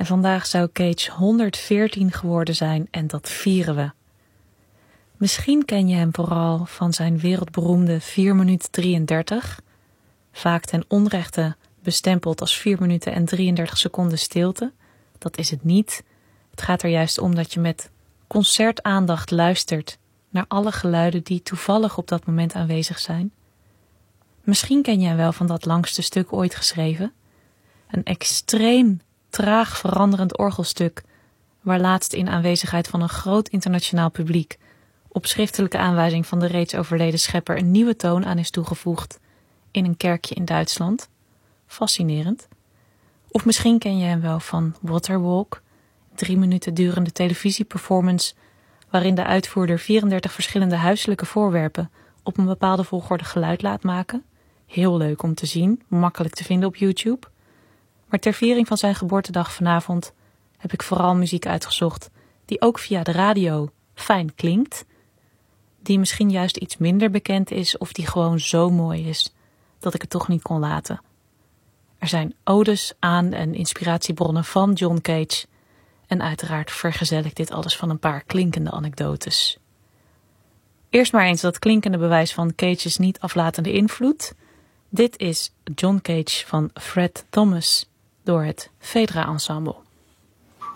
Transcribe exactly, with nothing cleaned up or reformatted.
En vandaag zou Cage honderdveertien geworden zijn en dat vieren we. Misschien ken je hem vooral van zijn wereldberoemde vier minuten drieëndertig, vaak ten onrechte bestempeld als vier minuten en drieëndertig seconden stilte. Dat is het niet. Het gaat er juist om dat je met concertaandacht luistert naar alle geluiden die toevallig op dat moment aanwezig zijn. Misschien ken je hem wel van dat langste stuk ooit geschreven. Een extreem traag veranderend orgelstuk, waar laatst in aanwezigheid van een groot internationaal publiek op schriftelijke aanwijzing van de reeds overleden schepper een nieuwe toon aan is toegevoegd in een kerkje in Duitsland. Fascinerend. Of misschien ken je hem wel van Waterwalk, drie minuten durende televisieperformance waarin de uitvoerder vierendertig verschillende huiselijke voorwerpen op een bepaalde volgorde geluid laat maken. Heel leuk om te zien, makkelijk te vinden op YouTube. Maar ter viering van zijn geboortedag vanavond heb ik vooral muziek uitgezocht die ook via de radio fijn klinkt, die misschien juist iets minder bekend is of die gewoon zo mooi is dat ik het toch niet kon laten. Er zijn odes aan en inspiratiebronnen van John Cage en uiteraard vergezel ik dit alles van een paar klinkende anekdotes. Eerst maar eens dat klinkende bewijs van Cage's niet aflatende invloed. Dit is John Cage van Fred Thomas door het Phaedra Ensemble.